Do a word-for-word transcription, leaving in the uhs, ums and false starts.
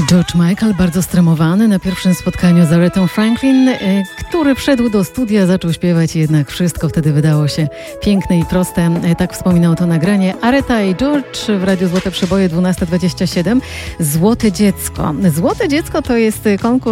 George Michael, bardzo stremowany na pierwszym spotkaniu z Aretą Franklin, który wszedł do studia, zaczął śpiewać i jednak wszystko wtedy wydało się piękne i proste. Tak wspominał to nagranie. Areta i George w Radiu Złote Przeboje dwunasta dwadzieścia siedem. Złote Dziecko. Złote Dziecko to jest konkurs